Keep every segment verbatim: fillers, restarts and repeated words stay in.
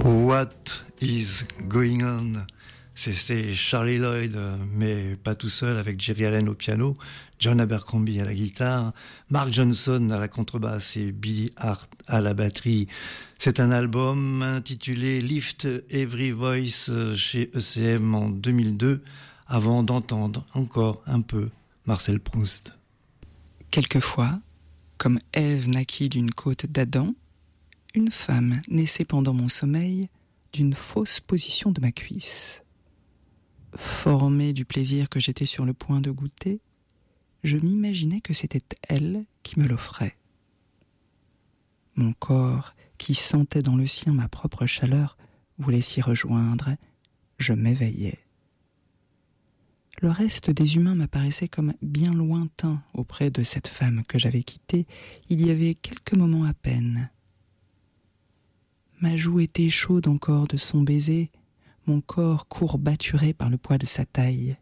What is going on? C'était Charlie Lloyd, mais pas tout seul, avec Jerry Allen au piano, John Abercrombie à la guitare, Mark Johnson à la contrebasse et Billy Hart à la batterie. C'est un album intitulé Lift Every Voice chez E C M en deux mille deux, avant d'entendre encore un peu Marcel Proust. Quelquefois, comme Ève naquit d'une côte d'Adam, une femme naissait pendant mon sommeil d'une fausse position de ma cuisse. Formée du plaisir que j'étais sur le point de goûter, je m'imaginais que c'était elle qui me l'offrait. Mon corps, qui sentait dans le sien ma propre chaleur, voulait s'y rejoindre. Je m'éveillais. Le reste des humains m'apparaissait comme bien lointain auprès de cette femme que j'avais quittée il y avait quelques moments à peine. Ma joue était chaude encore de son baiser, mon corps courbaturé par le poids de sa taille.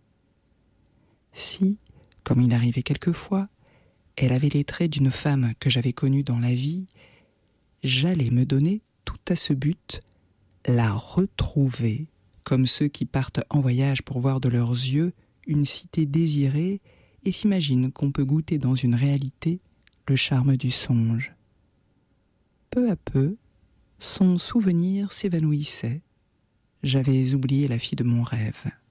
Si, comme il arrivait quelquefois, elle avait les traits d'une femme que j'avais connue dans la vie, j'allais me donner tout à ce but, la retrouver, comme ceux qui partent en voyage pour voir de leurs yeux une cité désirée et s'imaginent qu'on peut goûter dans une réalité le charme du songe. Peu à peu, son souvenir s'évanouissait. J'avais oublié la fille de mon rêve.